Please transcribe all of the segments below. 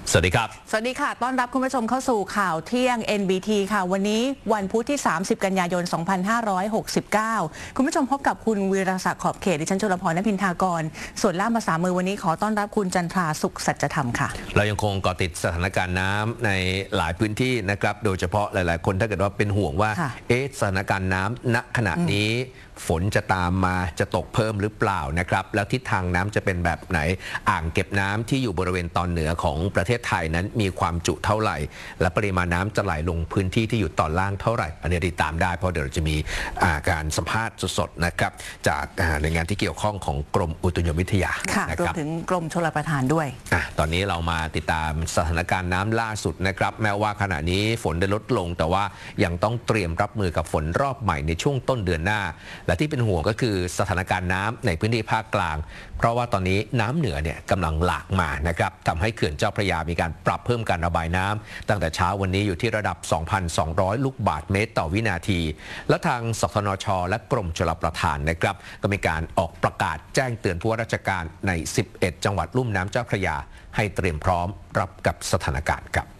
สวัสดีครับสวัสดีค่ะต้อนรับคุณผู้ชมเข้าสู่ข่าวเที่ยง NBT ค่ะวันนี้วันพุธที่30กันยายน2569คุณผู้ชมพบกับคุณวีรศักดิ์ขอบเขตดิฉันจุลพร ณภินทากรส่วนล่ามภาษามือวันนี้ขอต้อนรับคุณจันทราสุขสัจธรรมค่ะเรายังคงเกาะติดสถานการณ์น้ำในหลายพื้นที่นะครับโดยเฉพาะหลายๆคนถ้าเกิดว่าเป็นห่วงว่าสถานการณ์น้ำณขณะนี้ฝนจะตามมาจะตกเพิ่มหรือเปล่านะครับแล้วทิศทางน้ำจะเป็นแบบไหนอ่างเก็บน้ำที่อยู่บริเวณตอนเหนือของประเทศไทยนั้นมีความจุเท่าไหร่และปริมาณน้ำจะไหลลงพื้นที่ที่อยู่ตอนล่างเท่าไหร่อันนี้ติดตามได้เพราะเดี๋ยวเราจะมีการสัมภาษณ์สดๆนะครับจากหน่วยงานที่เกี่ยวข้องของกรมอุตุนิยมวิทยาค่ะรวมถึงกรมชลประทานด้วยตอนนี้เรามาติดตามสถานการณ์น้ำล่าสุดนะครับแม้ว่าขณะนี้ฝนได้ลดลงแต่ว่ายังต้องเตรียมรับมือกับฝนรอบใหม่ในช่วงต้นเดือนหน้าและที่เป็นห่วงก็คือสถานการณ์น้ำในพื้นที่ภาคกลางเพราะว่าตอนนี้น้ำเหนือเนี่ยกำลังหลากมานะครับทำให้เขื่อนเจ้าพระยามีการปรับเพิ่มการระบายน้ำตั้งแต่เช้าวันนี้อยู่ที่ระดับ 2,200 ลูกบาศก์เมตรต่อวินาทีและทางสทนช.และกรมชลประทานนะครับก็มีการออกประกาศแจ้งเตือนผู้ว่าราชการใน11จังหวัดลุ่มน้ำเจ้าพระยาให้เตรียมพร้อมรับกับสถานการณ์ครับ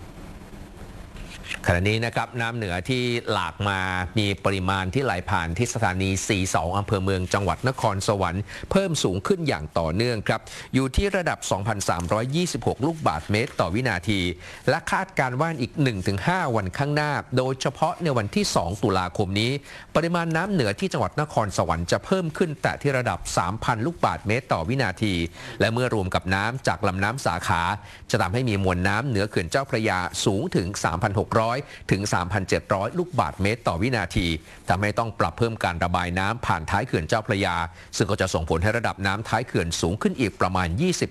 ขณะนี้นะครับน้ำเหนือที่หลากมามีปริมาณที่ไหลผ่านที่สถานี 42 อำเภอเมืองจังหวัดนครสวรรค์เพิ่มสูงขึ้นอย่างต่อเนื่องครับอยู่ที่ระดับ 2,326 ลูกบาศก์เมตรต่อวินาทีและคาดการว่าอีก 1-5 วันข้างหน้าโดยเฉพาะในวันที่ 2 ตุลาคมนี้ปริมาณน้ำเหนือที่จังหวัดนครสวรรค์จะเพิ่มขึ้นแต่ที่ระดับ 3,000 ลูกบาศก์เมตรต่อวินาทีและเมื่อรวมกับน้ำจากลำน้ำสาขาจะทำให้มีมวลน้ำเหนือเขื่อนเจ้าพระยาสูงถึง 3,600 ถึง 3,700 ลูกบาศก์เมตรต่อวินาทีทำให้ต้องปรับเพิ่มการระบายน้ำผ่านท้ายเขื่อนเจ้าพระยาซึ่งก็จะส่งผลให้ระดับน้ำท้ายเขื่อนสูงขึ้นอีกประมาณ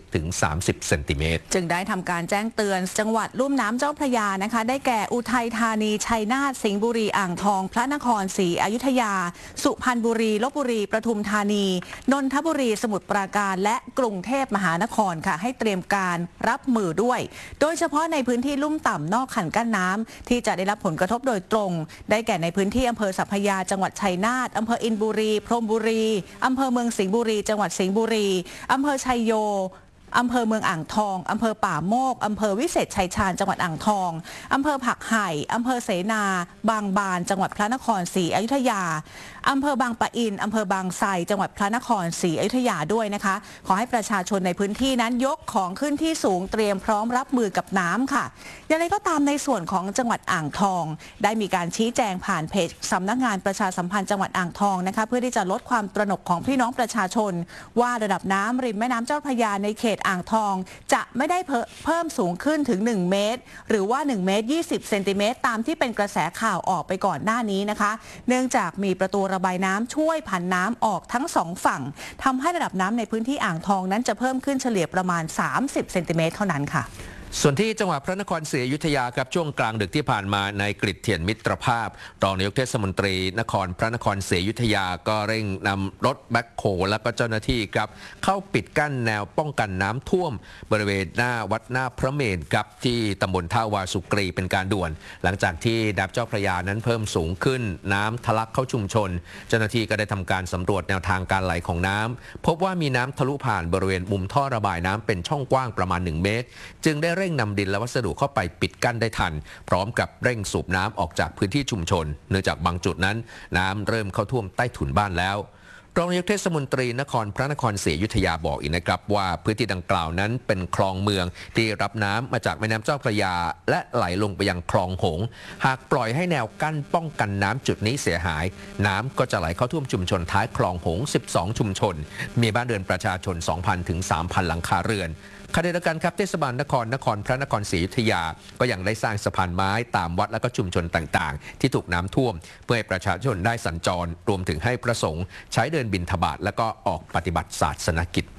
20-30 เซนติเมตรจึงได้ทำการแจ้งเตือนจังหวัดลุ่มน้ำเจ้าพระยานะคะได้แก่อุทัยธานีชัยนาทสิงห์บุรีอ่างทองพระนครศรีอยุธยาสุพรรณบุรีลพบุรีปทุมธานีนนทบุรีสมุทรปราการและกรุงเทพมหานครค่ะให้เตรียมการรับมือด้วยโดยเฉพาะในพื้นที่ลุ่มต่ำนอกคันกั้นน้ำที่จะได้รับผลกระทบโดยตรงได้แก่ในพื้นที่อำเภอสัพพยาจังหวัดชัยนาทอำเภออินบุรีพรหมบุรีอำเภอเมืองสิงห์บุรีจังหวัดสิงห์บุรีอำเภอชัยโยอำเภอเมืองอ่างทองอำเภอป่าโมกอำเภอวิเศษชัยชาญจังหวัดอ่างทองอำเภอผักไห่อำเภอเสนาบางบานจังหวัดพระนครศรีอยุธยาอำเภอบางปะอินอำเภอบางไทรจังหวัดพระนครศรีอยุธยาด้วยนะคะขอให้ประชาชนในพื้นที่นั้นยกของขึ้นที่สูงเตรียมพร้อมรับมือกับน้ำค่ะอย่างไรก็ตามในส่วนของจังหวัดอ่างทองได้มีการชี้แจงผ่านเพจสำนักงานประชาสัมพันธ์จังหวัดอ่างทองนะคะเพื่อที่จะลดความตระหนกของพี่น้องประชาชนว่าระดับน้ำริมแม่น้ำเจ้าพระยาในเขตอ่างทองจะไม่ได้เพิ่มสูงขึ้นถึง1เมตรหรือว่า1เมตร20เซนติเมตรตามที่เป็นกระแสข่าวออกไปก่อนหน้านี้นะคะเนื่องจากมีประตูระบายน้ำช่วยผันน้ำออกทั้ง2ฝั่งทำให้ระดับน้ำในพื้นที่อ่างทองนั้นจะเพิ่มขึ้นเฉลี่ยประมาณ30เซนติเมตรเท่านั้นค่ะส่วนที่จังหวัดพระนครศรีอยุธยาครับช่วงกลางดึกที่ผ่านมาในกฤษเทียนมิตรภาพรองนายกเทศมนตรีนครพระนครศรีอยุธยาก็เร่งนำรถแบ็คโฮและก็เจ้าหน้าที่ครับเข้าปิดกั้นแนวป้องกันน้ำท่วมบริเวณหน้าวัดหน้าพระเมรุครับที่ตำบลท่าวาสุกรีเป็นการด่วนหลังจากที่น้ำเจ้าพระยานั้นเพิ่มสูงขึ้นน้ำทะลักเข้าชุมชนเจ้าหน้าที่ก็ได้ทำการสำรวจแนวทางการไหลของน้ำพบว่ามีน้ำทะลุผ่านบริเวณมุมท่อระบายน้ำเป็นช่องกว้างประมาณ1เมตรจึงได้เร่งนำดินและวัสดุเข้าไปปิดกั้นได้ทันพร้อมกับเร่งสูบน้ำออกจากพื้นที่ชุมชนเนื่องจากบางจุดนั้นน้ำเริ่มเข้าท่วมใต้ถุนบ้านแล้วรองนายกเทศมนตรีนครพระนครศรีอยุธยาบอกอีกนะครับว่าพื้นที่ดังกล่าวนั้นเป็นคลองเมืองที่รับน้ำมาจากแม่น้ำเจ้าพระยาและไหลลงไปยังคลองหงส์หากปล่อยให้แนวกั้นป้องกันน้ำจุดนี้เสียหายน้ำก็จะไหลเข้าท่วมชุมชนท้ายคลองหงส์12ชุมชนมีบ้านเรือนประชาชน 2,000 ถึง 3,000 หลังคาเรือนขณะเดียวกันครับเทศบาลนครพระนครศรีอยุธยาก็ยังได้สร้างสะพานไม้ตามวัดและก็ชุมชนต่างๆที่ถูกน้ำท่วมเพื่อให้ประชาชนได้สัญจรรวมถึงให้พระสงฆ์ใช้เดินบิณฑบาตและก็ออกปฏิบัติศาสนกิจ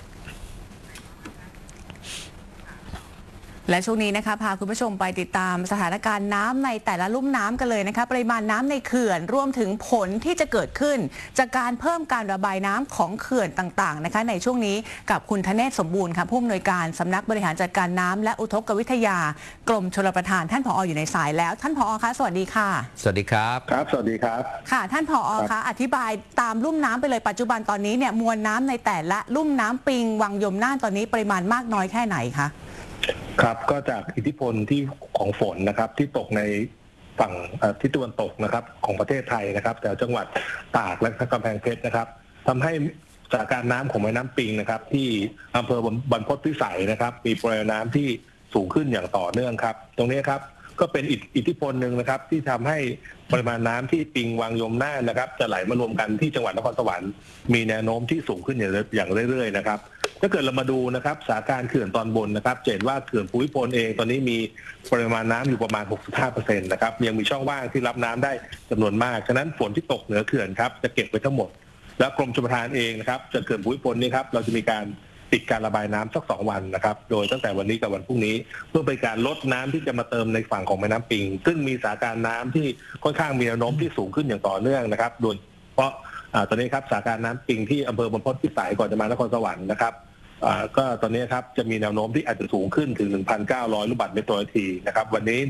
และช่วงนี้นะคะพาคุณผู้ชมไปติดตามสถานการณ์น้ำในแต่ละลุ่มน้ำกันเลยนะคะปริมาณน้ำในเขื่อนรวมถึงผลที่จะเกิดขึ้นจากการเพิ่มการระบายน้ำของเขื่อนต่างๆนะคะในช่วงนี้กับคุณธเนศสมบูรณ์ค่ะผู้อำนวยการสำนักบริหารจัดการน้ำและอุทกวิทยากรมชลประทานท่านผอ.อยู่ในสายแล้วท่านผอ.คะสวัสดีค่ะสวัสดีครับครับสวัสดีครับค่ะท่านผอ.คะอธิบายตามลุ่มน้ำไปเลยปัจจุบันตอนนี้เนี่ยมวลน้ำในแต่ละลุ่มน้ำปิงวังยมน่านตอนนี้ปริมาณมากน้อยแค่ไหนคะครับก็จากอิทธิพลที่ของฝนนะครับที่ตกในฝั่งทิศตะวันตกนะครับของประเทศไทยนะครับแต่จังหวัดตากและกำแพงเพชรนะครับทำให้สถานการณ์น้ำของแม่น้ำปิงนะครับที่อำเภอบรรพตพิสัยนะครับมีปริมาณน้ำที่สูงขึ้นอย่างต่อเนื่องครับตรงนี้ครับก็เป็นอิทธิพลหนึ่งนะครับที่ทำให้ปริมาณน้ำที่ปิงวังยมน่านนะครับจะไหลมารวมกันที่จังหวัดนครสวรรค์มีแนวโน้มที่สูงขึ้นอย่างเรื่อยๆนะครับถ้าเกิดเรามาดูนะครับสถานการณ์เขื่อนตอนบนนะครับเห็นว่าเขื่อนภูมิพลเองตอนนี้มีปริมาณน้ำอยู่ประมาณ 65% นะครับยังมีช่องว่างที่รับน้ำได้จำนวนมากฉะนั้นฝนที่ตกเหนือเขื่อนครับจะเก็บไว้ทั้งหมดและกรมชลประทานเองนะครับจากเขื่อนภูมิพลนี้ครับเราจะมีการปิดการระบายน้ำสัก2 วันนะครับโดยตั้งแต่วันนี้กับวันพรุ่งนี้เพื่อเป็นการลดน้ำที่จะมาเติมในฝั่งของแม่น้ำปิงซึ่งมีสถานการณ์น้ำที่ค่อนข้างมีแนวโน้มที่สูงขึ้นอย่างต่อเนื่องนะครับโดยเฉพาะตอนนี้ครับสถานการณ์น้ำปิงที่อำเภอบรรพตพิสัยก่อนจะมานครสวรรค์นะครับก็ตอนนี้ครับจะมีแนวโน้มที่อาจจะสูงขึ้นถึง 1,900 ลูกบาศก์เมตรต่อนาทีนะครับวันนี้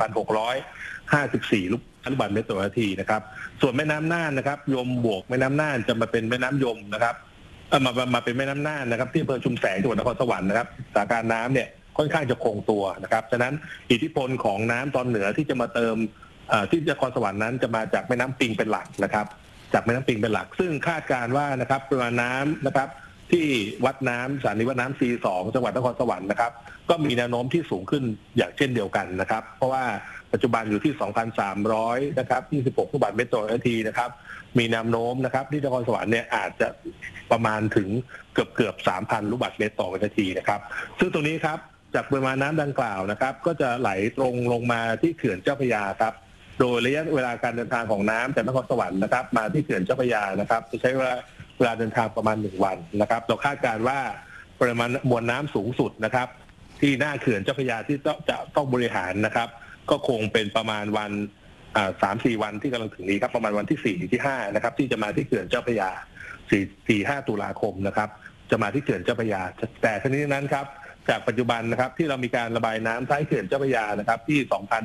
1,654 ลูกบาศก์เมตรต่อนาทีนะครับส่วนแม่น้ำน่านนะครับยมบวกแม่น้ำน่านจะมาเป็นแม่น้ำยมนะครับมาเป็นแม่น้ำน่านนะครับที่อำเภอชุมแสงจังหวัดนครสวรรค์นะครับสถานการณ์น้ำเนี่ยค่อนข้างจะคงตัวนะครับฉะนั้นอิทธิพลของน้ำตอนเหนือที่จะมาเติมที่นครสวรรค์นั้นจะมาจากแม่น้ำปิงเป็นหลักนะครับจากแม่น้ำปิงเป็นหลักซึ่งคาดการณ์ว่านะครับปริมาณน้ำนะครับที่วัดน้ำสถานีวัดน้ำ C2 จังหวัดนครสวรรค์นะครับก็มีแนวโน้มที่สูงขึ้นอย่างเช่นเดียวกันนะครับเพราะว่าปัจจุบันอยู่ที่ 2,300 นะครับ26 ลูกบาศก์เมตรต่อนาทีนะครับมีแนวโน้มนะครับที่นครสวรรค์เนี่ยอาจจะประมาณถึงเกือบ 3,000 ลูกบาศก์เมตรต่อนาทีนะครับซึ่งตรงนี้ครับจากปริมาณน้ำดังกล่าวนะครับก็จะไหลตรงลงมาที่เขื่อนเจ้าพระยาครับโดยระยะเวลาการเดินทางของน้ำจากนครสวรรค์นะครับมาที่เขื่อนเจ้าพระยานะครับจะใช้เวลาเดินทางประมาณ1 วันนะครับเราคาดการณ์ว่าปริมาณมวลน้ำสูงสุดนะครับที่หน้าเขื่อนเจ้าพระยาที่จะต้องบริหารนะครับก็คงเป็นประมาณวัน3-4 วันที่กำลังถึงนี้ครับประมาณวันที่4 ที่ 5นะครับที่จะมาที่เขื่อนเจ้าพระยา4-5 ตุลาคมนะครับจะมาที่เขื่อนเจ้าพระยาแต่ทั้งนี้นั้นครับจากปัจจุบันนะครับที่เรามีการระบายน้ำท้ายเขื่อนเจ้าพระยานะครับที่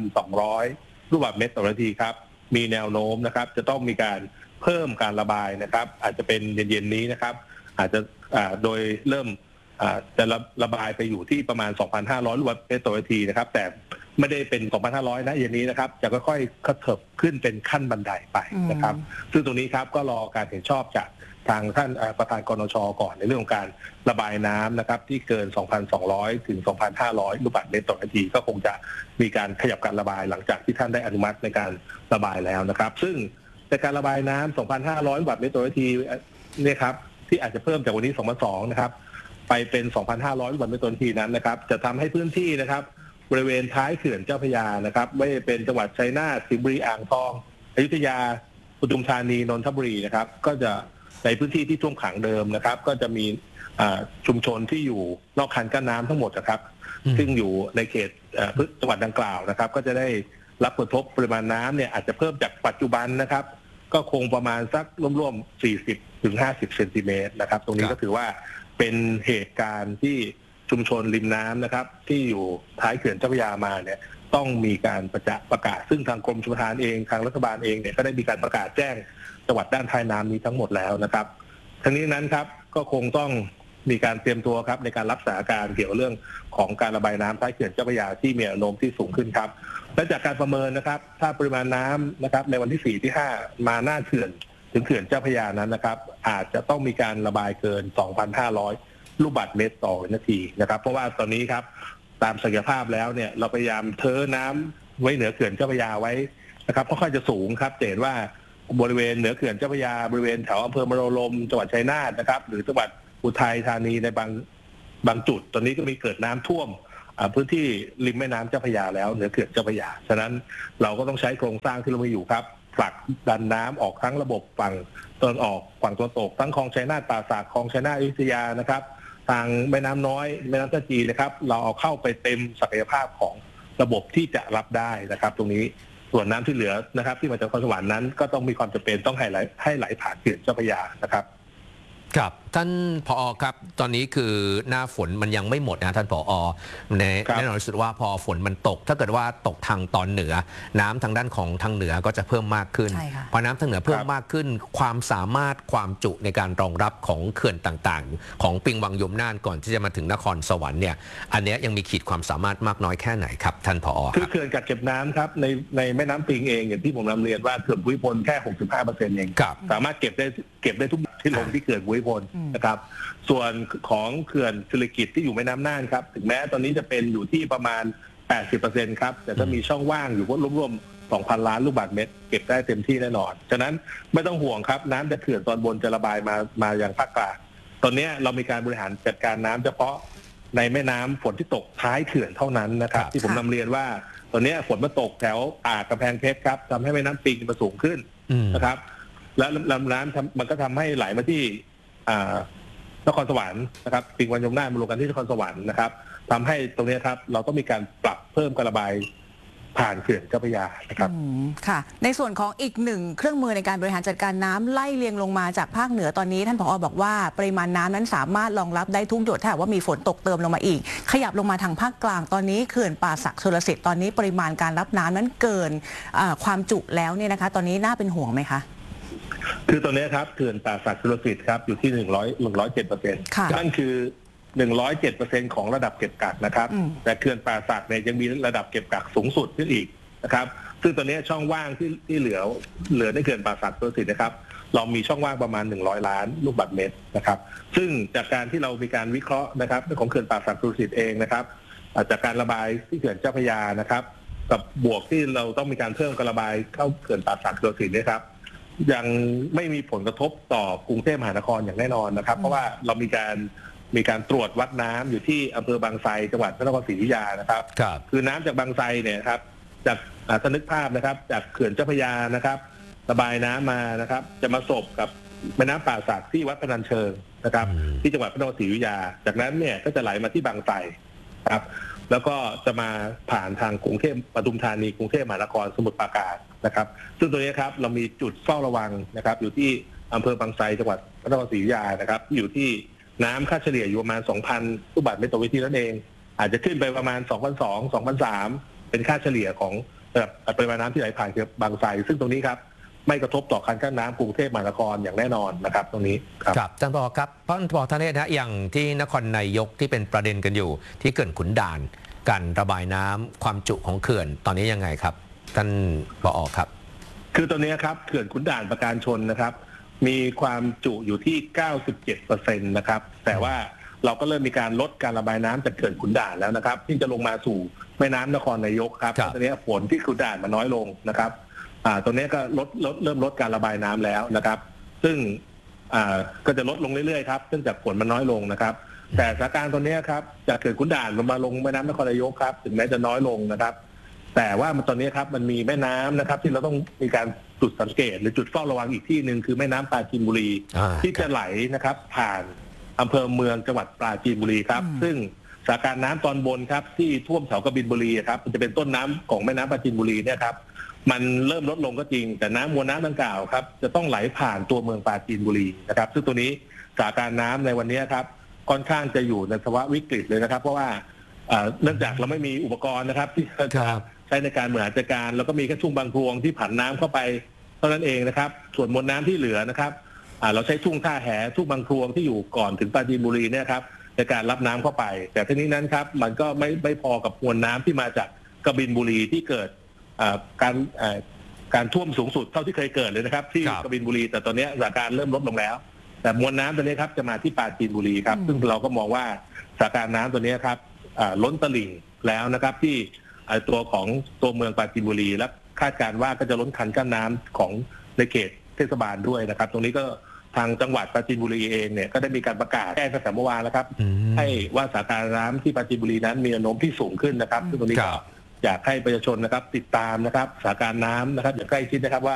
2,200 ลูกบาศก์เมตรต่อนาทีครับมีแนวโน้มนะครับจะต้องมีการเพิ่มการระบายนะครับอาจจะเป็นเย็นๆนี้นะครับอาจจะโดยเริ่มจะระบายไปอยู่ที่ประมาณ 2,500 ลูกบาศก์เมตรต่อนาทีนะครับแต่ไม่ได้เป็น 2,500 นะเย็นนี้นะครับจะค่อยๆกระเถิบขึ้นเป็นขั้นบันไดไปนะครับซึ่งตรงนี้ครับก็รอการเห็นชอบจากทางท่านประธานกนช.ก่อนในเรื่องของการระบายน้ำนะครับที่เกิน 2,200 ถึง 2,500 ลูกบาศก์เมตรต่อนาทีก็คงจะมีการขยับการระบายหลังจากที่ท่านได้อนุมัติในการระบายแล้วนะครับซึ่งในการระบายน้ำ 2,500 ลูกบาศก์เมตรต่อนาทีเนี่ยครับที่อาจจะเพิ่มจากวันนี้ 2,200 นะครับไปเป็น 2,500 ลูกบาศก์เมตรต่อนาทีนั้นนะครับจะทำให้พื้นที่นะครับบริเวณท้ายเขื่อนเจ้าพระยานะครับไม่เป็นจังหวัดชัยนาทสิงห์บุรีอ่างทองอยุธยาปทุมธานีนนทบุรีนะครับก็จะในพื้นที่ที่ท่วมขังเดิมนะครับก็จะมีชุมชนที่อยู่นอกคันกั้นน้ำทั้งหมดนะครับซึ่งอยู่ในเขตจังหวัดดังกล่าวนะครับก็จะได้รับผลกระทบปริมาณน้ำเนี่ยอาจจะเพิ่มจากปัจจุบันนะครับก็คงประมาณสักร่วมๆ 40 ถึง 50 เซนติเมตรนะครับตรงนี้ก็ถือว่าเป็นเหตุการณ์ที่ชุมชนริมน้ำนะครับที่อยู่ท้ายเขื่อนเจ้าพระยามาเนี่ยต้องมีการประกาศซึ่งทางกรมชลประทานเองทางรัฐบาลเองเนี่ยก็ได้มีการประกาศแจ้งจังหวัดด้านท้ายน้ำนี้ทั้งหมดแล้วนะครับทั้งนี้นั้นครับก็คงต้องมีการเตรียมตัวครับในการรับสถานการณ์เกี่ยวกับเรื่องของการระบายน้ำท้ายเขื่อนเจ้าพระยาที่มีแนวโน้มที่สูงขึ้นครับและจากการประเมินนะครับถ้าปริมาณน้ำนะครับในวันที่4 ที่ 5มาหน้าเขื่อนถึงเขื่อนเจ้าพระยานั้นนะครับอาจจะต้องมีการระบายเกิน 2,500 ลูกบาศก์เมตรต่อนาทีนะครับเพราะว่าตอนนี้ครับตามศักยภาพแล้วเนี่ยเราพยายามเทน้ำไว้เหนือเขื่อนเจ้าพระยาไว้นะครับค่อยๆจะสูงครับเห็นว่าบริเวณเหนือเขื่อนเจ้าพระยาบริเวณแถวอำเภอมโนรมจังหวัดชัยนาทนะครับหรือจังหวัดอุทัยธานีในบางจุดตอนนี้ก็มีเกิดน้ำท่วมพื้นที่ริมแม่น้ำเจ้าพระยาแล้วเหนือเขื่อนเจ้าพระยาฉะนั้นเราก็ต้องใช้โครงสร้างที่เรามีอยู่ครับผลักดันน้ำออกทั้งระบบฝั่งตะวันออกฝั่งตะวันตกทั้งคลองชัยนาทป่าสักคลองชัยนาทอยุธยานะครับทางแม่น้ำน้อยแม่น้ำท่าจีนนะครับเราเอาเข้าไปเต็มศักยภาพของระบบที่จะรับได้นะครับตรงนี้ส่วนน้ำที่เหลือนะครับที่มาจากนครสวรรค์นั้นก็ต้องมีความจำเป็นต้องให้ไหลผ่านเขื่อนเจ้าพระยานะครับครับท่านผอ.ครับตอนนี้คือหน้าฝนมันยังไม่หมดนะท่านผอ.แน่นอนที่สุดว่าพอฝนมันตกถ้าเกิดว่าตกทางตอนเหนือน้ำทางด้านของทางเหนือก็จะเพิ่มมากขึ้นพอน้ำทางเหนือเพิ่มมากขึ้นความสามารถความจุในการรองรับของเขื่อนต่างๆของปิงวังยมน่านก่อนที่จะมาถึงนครสวรรค์เนี่ยอันนี้ยังมีขีดความสามารถมากน้อยแค่ไหนครับท่านผอ. คือเขื่อนกักเก็บน้ำครับในแม่น้ำปิงเองอย่างที่ผมนำเรียนว่าเขื่อนภูมิพลแค่ 65% เองสามารถเก็บได้ทุกที่ลงที่เขื่อนภูมิพลนะครับส่วนของเขื่อนศิริกิติ์ที่อยู่แม่น้ำน่านครับถึงแม้ตอนนี้จะเป็นอยู่ที่ประมาณ 80% ครับแต่ถ้ามีช่องว่างอยู่ก็รวมๆ 2,000 ล้านลูกบาศก์เมตรเก็บได้เต็มที่แน่นอนฉะนั้นไม่ต้องห่วงครับน้ำจากเขื่อนตอนบนจะระบายมาอย่างภาคกลางตอนนี้เรามีการบริหารจัดการน้ำเฉพาะในแม่น้ำฝนที่ตกท้ายเขื่อนเท่านั้นนะครับที่ผมนำเรียนว่าตอนนี้ฝนมาตกแถวกำแพงเพชรครับทำให้แม่น้ำปิงมันสูงขึ้นนะครับและลำน้ำมันก็ทำให้ไหลมาที่นครสวรรค์นะครับปิงวังยมน่านมารวมกันที่นครสวรรค์นะครับทำให้ตรงนี้ครับเราต้องมีการปรับเพิ่มการระบายผ่านเขื่อนเจ้าพระยานะครับค่ะในส่วนของอีกหนึ่งเครื่องมือในการบริหารจัดการน้ำไล่เลียงลงมาจากภาคเหนือตอนนี้ท่านผอ.บอกว่าปริมาณน้ำนั้นสามารถรองรับได้ทุกหยดถ้าหากว่ามีฝนตกเติมลงมาอีกขยับลงมาทางภาคกลางตอนนี้เขื่อนป่าสักชลสิทธิ์ตอนนี้ปริมาณการรับน้ำนั้นเกินความจุแล้วเนี่ยนะคะตอนนี้น่าเป็นห่วงไหมคะคือตอนนี้ครับเขื่อนป่าสักชลสิทธิ์ครับอยู่ที่107%นั่นคือ107% ของระดับเก็บกักนะครับแต่เขื่อนป่าสักเนี่ยยังมีระดับเก็บกักสูงสุดขึ้นอีกนะครับซึ่งตอนนี้ช่องว่างที่เหลือในเขื่อนป่าสักชลสิทธิ์นะครับเรามีช่องว่างประมาณ100 ล้านลูกบาศก์เมตรนะครับซึ่งจากการที่เรามีการวิเคราะห์นะครับของเขื่อนป่าสักชลสิทธิ์เองนะครับจากการระบายที่เขื่อนเจ้าพระยานะครับกับบวกที่เราต้องมีการเพิ่มการระบายเข้าเขื่อนป่าสักชลสิทธิ์นะครับยังไม่มีผลกระทบต่อกรุงเทพมหานครอย่างแน่นอนนะครับเพราะว่าเรามีการตรวจวัดน้ำอยู่ที่อำเภอบางไทรจังหวัดพระนครศรีอยุธยานะครับคือน้ำจากบางไทรเนี่ยครับจากถ้านึกภาพนะครับจากเขื่อนเจ้าพระยานะครับระบายน้ำมานะครับจะมาสบกับแม่น้ำป่าสักที่วัดพนัญเชิงนะครับที่จังหวัดพระนครศรีอยุธยาจากนั้นเนี่ยก็จะไหลมาที่บางไทรครับแล้วก็จะมาผ่านทางกรุงเทพปทุมธานีกรุงเทพมหานครสมุทรปราการนะครับซึ่งตัวนี้ครับเรามีจุดเฝ้าระวังนะครับอยู่ที่อำเภอบางไทรจังหวัดพระนครศรีอยุธยานะครับที่อยู่ที่น้ำค่าเฉลี่ยอยู่ประมาณ 2,000 ลูกบาศก์เมตรต่อวินาทีนั่นเองอาจจะขึ้นไปประมาณ 2,200 2,300 เป็นค่าเฉลี่ยของปริมาณน้ำที่ไหลผ่านเขื่อนบางไทรซึ่งตรงนี้ครับไม่กระทบต่อการกั้นน้ำกรุงเทพมหานครอย่างแน่นอนนะครับตรงนี้ครับท่านผอ.ครับท่านผอ.ท่านเนศนะอย่างที่นครนายกที่เป็นประเด็นกันอยู่ที่เขื่อนขุนด่านการระบายน้ำความจุของเขื่อนตอนนี้ยังไงครับท่านผอ.ครับคือตอนนี้ครับเขื่อนขุนด่านประการชนนะครับมีความจุอยู่ที่ 97% นะครับแต่ว่าเราก็เริ่มมีการลดการระบายน้ำจากเขื่อนขุนด่านแล้วนะครับที่จะลงมาสู่แม่น้ำนครนายกครับตอนนี้ฝนที่ขุนด่านมันน้อยลงนะครับตอนนี้ก็เริ่มลดการระบายน้ำแล้วนะครับซึ่งก็จะลดลงเรื่อยๆครับเนื่องจากฝนมันน้อยลงนะครับแต่สถานการณ์ตอนนี้ครับจากเขื่อนขุนด่านมาลงแม่น้ำนครนายกครับถึงแม้จะน้อยลงนะครับแต่ว่าตอนนี้ครับมันมีแม่น้ำนะครับที่เราต้องมีการจุดสังเกตหรือจุดเฝ้าระวังอีกที่หนึ่งคือแม่น้ำปราจีนบุรีที่จะไหลนะครับผ่านอำเภอเมืองจังหวัดปราจีนบุรีครับซึ่งสถานการณ์น้ำตอนบนครับที่ท่วมแถวกบินบุรีครับมันจะเป็นต้นน้ำของแม่น้ำปราจีนบุรีเนี่ยครับมันเริ่มลดลงก็จริงแต่น้ำมวลน้ำดังกล่าวครับจะต้องไหลผ่านตัวเมืองปราจีนบุรีนะครับซึ่งตัวนี้สถานการณ์น้ำในวันนี้ครับค่อนข้างจะอยู่ในภาวะวิกฤตเลยนะครับเพราะว่าเนื่องจากเราไม่มีอุปกรณ์นะครับที่จะใช้ในการบริหารจัดการแล้วก็มีแค่ทุ่งบางพวงที่ผันน้ำเข้าไปเท่านั้นเองนะครับส่วนมวลน้ำที่เหลือนะครับเราใช้ทุ่งท่าแหทุ่งบางพวงที่อยู่ก่อนถึงปราจีนบุรีเนี่ยครับในการรับน้ำเข้าไปแต่ทีนี้นั้นครับมันก็ไม่พอกับมวลน้ำที่มาจากกบินบุรีที่เกิดการท่วมสูงสุดเท่าที่เคยเกิดเลยนะครับที่กบินบุรีแต่ตอนนี้สถานการณ์เริ่มลดลงแล้วแต่มวลน้ำตัวนี้ครับจะมาที่ปราจีนบุรีครับซึ่งเราก็มองว่าสถานการณ์น้ำตัวนี้ครับล้นตลิ่งแล้วนะครับที่ตัวเมืองปราจีนบุรีและคาดการณ์ว่าก็จะล้นคันกั้นน้ำของในเขตเทศบาลด้วยนะครับตรงนี้ก็ทางจังหวัดปราจีนบุรีเองเนี่ยก็ได้มีการประกาศแจ้งตั้งแต่เมื่อวานแล้วครับให้ว่าสถานการณ์น้ำที่ปราจีนบุรีนั้นมีแนวโน้มที่สูงขึ้นนะครับซึ่งตรงนี้ก็อยากให้ประชาชนนะครับติดตามนะครับสถานการณ์น้ำนะครับอย่างใกล้ชิดนะครับว่า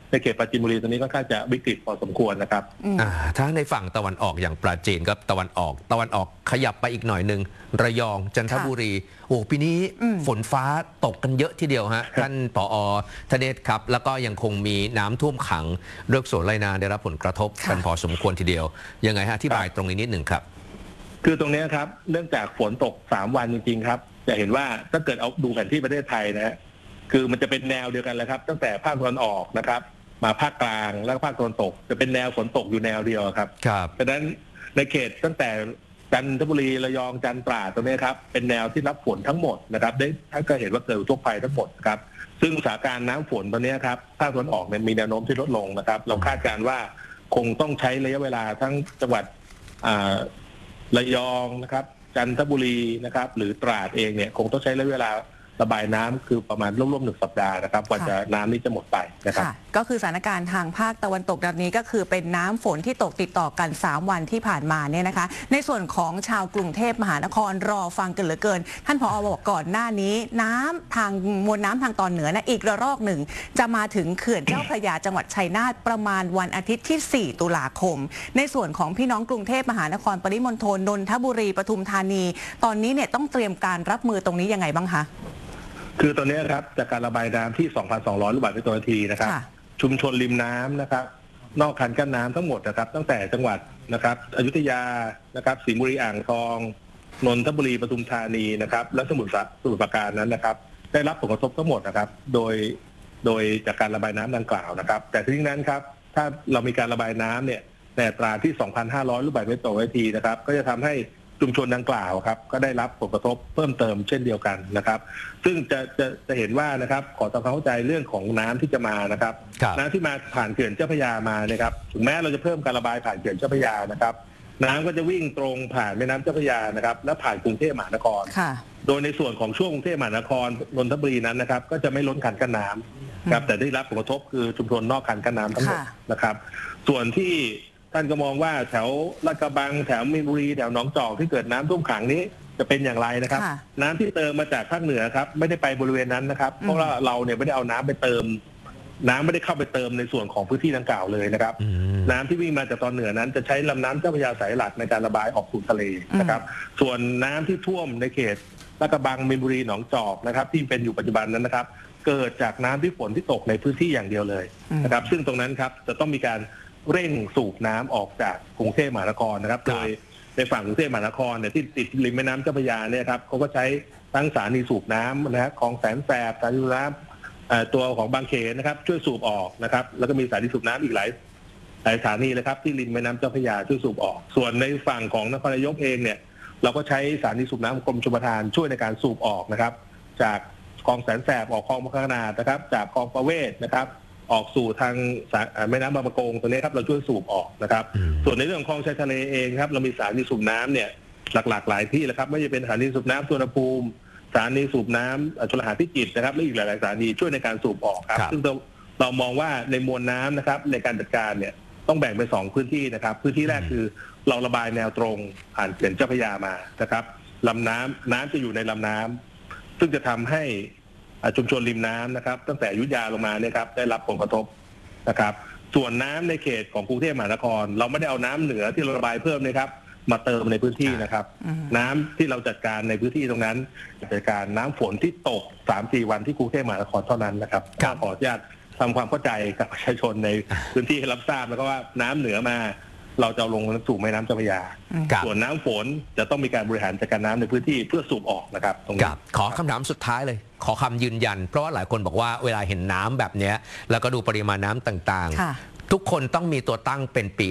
ในเขตปราจีนบุรีตรงนี้ก็ค่อนข้างจะวิกฤตพอสมควรนะครับถ้าในฝั่งตะวันออกอย่างปราจีนก็ตะวันออกขยับไปอีกหน่อยหนึ่งระยองจันทบุรีโอ้ปีนี้ฝนฟ้าตกกันเยอะทีเดียวฮะ ท่านผอ.ธเนศครับแล้วก็ยังคงมีน้ำท่วมขังเลือกสวนไรนาได้รับผลกระทบกันพอสมควรทีเดียวยังไงฮะอธิบายตรงนี้นิดหนึ่งครับคือตรงนี้ครับเนื่องจากฝนตก3 วันจริงๆครับจะเห็นว่าถ้าเกิดเอาดูแผนที่ประเทศไทยนะฮะคือมันจะเป็นแนวเดียวกันเลยครับตั้งแต่ภาคตะวันออกนะครับมาภาคกลางแล้วก็ภาคตะวันตกจะเป็นแนวฝนตกอยู่แนวเดียวครับเพราะฉะนั้นในเขตตั้งแต่จันทบุรีระยองจันทร์ตราดตรงนี้ครับเป็นแนวที่รับฝนทั้งหมดนะครับได้ถ้าก็เห็นว่าเกิดอุทกภัยทั้งหมดครับซึ่งสถานการณ์น้ำฝนตอนนี้ครับภาคตะวันออกเนี่ยมีแนวโน้มที่ลดลงนะครับเราคาดการณ์ว่าคงต้องใช้ระยะเวลาทั้งจังหวัดระยองนะครับจันทบุรีนะครับหรือตราดเองเนี่ยคงต้องใช้ระยะเวลาระบายน้ำคือประมาณร่วมๆ1 สัปดาห์นะครับกว่าจะน้ำนี้จะหมดไปนะครับก็คือสถานการณ์ทางภาคตะวันตกแบบนี้ก็คือเป็นน้ำฝนที่ตกติดต่อกัน3 วันที่ผ่านมาเนี่ยนะคะในส่วนของชาวกรุงเทพมหานครรอฟังกันเหลือเกินท่านผอ.บอกก่อนหน้านี้น้ำทางมวลน้ำทางตอนเหนือนะอีกระลอกหนึ่งจะมาถึงเขื่อนเจ้าพระยาจังหวัดชัยนาทประมาณวันอาทิตย์ที่4 ตุลาคมในส่วนของพี่น้องกรุงเทพมหานครปริมณฑลนนทบุรีปทุมธานีตอนนี้เนี่ยต้องเตรียมการรับมือตรงนี้ยังไงบ้างคะคือตอนนี้ครับจากการระบายน้ำที่ 2,200 ลูกบาศก์เมตรต่อนาทีนะครับชุมชนริมน้ำนะครับนอกคันกั้นน้ำทั้งหมดนะครับตั้งแต่จังหวัดนะครับอยุธยานะครับสิงห์บุรีอ่างทองนนทบุรีปทุมธานีนะครับและสมุทรปราการนั้นนะครับได้รับผลกระทบทั้งหมดนะครับโดยจากการระบายน้ำดังกล่าวนะครับแต่ทั้งนั้นครับถ้าเรามีการระบายน้ำเนี่ยในอัตราที่ 2,500 ลูกบาศก์เมตรต่อนาทีนะครับก็จะทำให้ชุมชนดังกล่าวครับก็ได้รับผลกระทบเพิ่มเติมเช่นเดียวกันนะครับซึ่งจะเห็นว่านะครับขอทำความเข้าใจเรื่องของน้ำที่จะมานะครับน้ำที่มาผ่านเขื่อนเจ้าพระยามานะครับถึงแม้เราจะเพิ่มการระบายผ่านเขื่อนเจ้าพระยานะครับน้ำก็จะวิ่งตรงผ่านแม่น้ำเจ้าพระยานะครับและผ่านกรุงเทพมหานครโดยในส่วนของช่วงกรุงเทพมหานครนนทบุรีนั้นนะครับก็จะไม่ล้นคันกั้นน้ำครับแต่ได้รับผลกระทบคือชุมชนนอกคันกั้นน้ำทั้งหมดนะครับส่วนที่ท่านก็มองว่าแถวลาดกระบังแถวมีนบุรีแถวหนองจอกที่เกิดน้ำท่วมขังนี้จะเป็นอย่างไรนะครับน้ำที่เติมมาจากภาคเหนือครับไม่ได้ไปบริเวณนั้นนะครับเพราะว่าเราเนี่ยไม่ได้เอาน้ำไปเติมน้ำไม่ได้เข้าไปเติมในส่วนของพื้นที่ดังกล่าวเลยนะครับน้ำที่วิ่งมาจากตอนเหนือนั้นจะใช้ลำน้ำเจ้าพระยาสายหลักในการระบายออกสู่ทะเลนะครับส่วนน้ำที่ท่วมในเขตลาดกระบังมีนบุรีหนองจอกนะครับที่เป็นอยู่ปัจจุบันนั้นนะครับเกิดจากน้ำที่ฝนที่ตกในพื้นที่อย่างเดียวเลยนะครับซึ่งตรงนั้นครับจะต้องมีการเร่งสูบน้ำออกจากกรุงเทพมหานครนะครับโดยในฝั่งกรุงเทพมหานครเนี่ยที่ติดริมแม่น้ำเจ้าพระยาเนี่ยครับเขาก็ใช้ทั้งสถานีสูบน้ำนะครับของแสนแสบสถานีสูบน้ำตัวของบางเขนนะครับช่วยสูบออกนะครับแล้วก็มีสถานีสูบน้ำอีกหลายสถานีเลยครับที่ริมแม่น้ำเจ้าพระยาช่วยสูบออกส่วนในฝั่งของนครนายกเองเนี่ยเราก็ใช้สถานีสูบน้ำกรมชลประทานช่วยในการสูบออกนะครับจากคลองแสนแสบออกคลองมะขนาดนะครับจากคลองประเวศนะครับออกสู่ทางแม่น้ำบางประกงตัวนี้ครับเราช่วยสูบออกนะครับส่วนในเรื่องของคลองชายทะเลเองครับเรามีสถานีสูบน้ำเนี่ยหลักๆหลายที่แล้วครับไม่ว่าจะเป็นสถานีสูบน้ำสุวรรณภูมิสถานีสูบน้ำชลหาพิจิตรนะครับและอีกหลายๆสถานีช่วยในการสูบออกครับซึ่งเรามองว่าในมวลน้ำนะครับในการจัดการเนี่ยต้องแบ่งเป็น2พื้นที่นะครับพื้นที่แรกคือเราระบายแนวตรงผ่านเขื่อนเจ้าพระยามานะครับลำน้ำจะอยู่ในลำน้ำซึ่งจะทำให้ชุมชนริมน้ำนะครับตั้งแต่อยุธยาลงมาเนี่ยครับได้รับผลกระทบนะครับส่วนน้ำในเขตของกรุงเทพมหานครเราไม่ได้เอาน้ำเหนือที่เราระบายเพิ่มนะครับมาเติมในพื้นที่นะครับน้ำที่เราจัดการในพื้นที่ตรงนั้นจัดการน้ำฝนที่ตก 3-4 วันที่กรุงเทพมหานครเท่านั้นนะครับขออนุญาตทำความเข้าใจกับประชาชนในพื้นที่ให้รับทราบแล้วก็ว่าน้ำเหนือมาเราจะลงสู่แม่น้ำเจ้าพระยาส่วนน้ำฝนจะต้องมีการบริหารจัดการน้ำในพื้นที่เพื่อสูบออกนะครับตรงนี้ขอคำถามสุดท้ายเลยขอคำยืนยันเพราะว่าหลายคนบอกว่าเวลาเห็นน้ำแบบนี้แล้วก็ดูปริมาณน้ำต่างๆทุกคนต้องมีตัวตั้งเป็นปี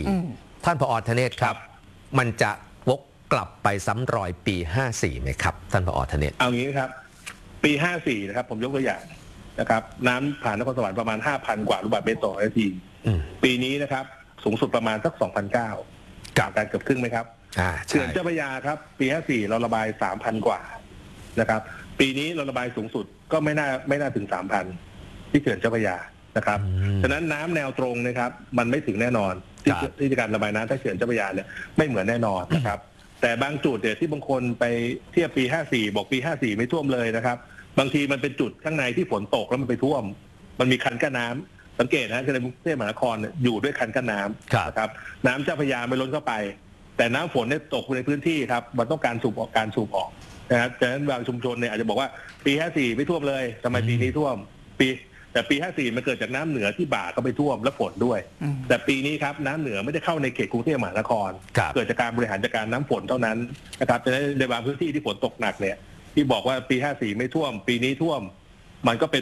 54ท่านผอ.ธเนศครับมันจะวกกลับไปซ้ำรอยปี 54ไหมครับท่านผอ.ธเนศเอางี้ครับปี 54นะครับผมยกตัวอย่างนะครับน้ำผ่านนครสวรรค์ประมาณ 5,000 กว่าลูกบาศก์เมตรต่อนาทีปีนี้นะครับสูงสุดประมาณสัก 2,900 กับการเกือบครึ่งไหมครับเขื่อนเจ้าพระยาครับปี 54เราระบาย 3,000 กว่านะครับปีนี้เราระบายสูงสุดก็ไม่น่าถึง 3,000 ที่เขื่อนเจ้าพระยานะครับฉะนั้นน้ำแนวตรงนะครับมันไม่ถึงแน่นอนที่การระบายน้ำถ้าเขื่อนเจ้าพระยาเนี่ยไม่เหมือนแน่นอนนะครับแต่บางจุดเนี่ยที่บางคนไปเทียบปี 54บอกปี 54ไม่ท่วมเลยนะครับบางทีมันเป็นจุดข้างในที่ฝนตกแล้วมันไปท่วมมันมีคันกั้นน้ำสังเกตนะคือในกรุงเทพมหานครอยู่ด้วยคันกั้นน้ำนะครับน้ำเจ้าพระยาไม่ล้นเข้าไปแต่น้ำฝนเนี่ยตกในพื้นที่ครับมันต้องการสูบออกนะครับฉะนั้นบางชุมชนเนี่ยอาจจะบอกว่าปี54ไม่ท่วมเลยทำไมปีนี้ท่วมแต่ปี54มันเกิดจากน้ำเหนือที่บ่าก็ไปท่วมและฝนด้วยแต่ปีนี้ครับน้ำเหนือไม่ได้เข้าในเขตกรุงเทพมหานครเกิดจากการบริหารจัดการน้ำฝนเท่านั้นนะครับฉะนั้นในบางพื้นที่ที่ฝนตกหนักเนี่ยที่บอกว่าปี54ไม่ท่วมปีนี้ท่วมมันก็เป็น